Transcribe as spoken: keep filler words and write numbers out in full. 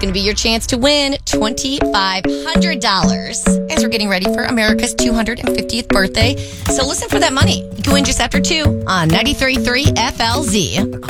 going to be your chance to win twenty-five hundred dollars as we're getting ready for America's two hundred fiftieth birthday. So listen for that money. You can win just after two on ninety-three point three F L Z.